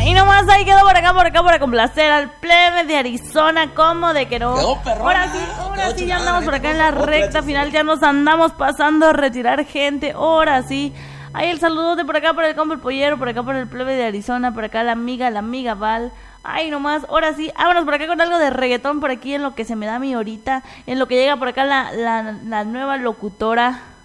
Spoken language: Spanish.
Y nomás ahí quedó por acá para complacer al plebe de Arizona, como de que no. Ahora sí, ya andamos por acá en la recta final, ya nos andamos pasando a retirar gente, ahora sí. Ahí el saludote por acá para el compa el pollero, por acá para el plebe de Arizona, por acá la amiga Val. Ay, nomás, ahora sí, vámonos por acá con algo de reggaetón por aquí en lo que se me da mi horita, en lo que llega por acá la nueva locutora.